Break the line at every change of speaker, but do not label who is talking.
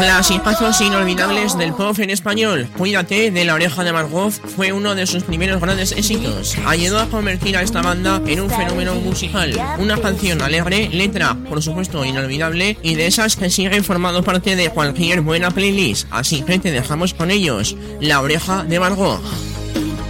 Clasicazos inolvidables del pop en español. Cuídate de La Oreja de Margot fue uno de sus primeros grandes éxitos. Ayudó a convertir a esta banda en un fenómeno musical. Una canción alegre, letra, por supuesto, inolvidable, y de esas que siguen formando parte de cualquier buena playlist. Así que te dejamos con ellos, La Oreja de Margot.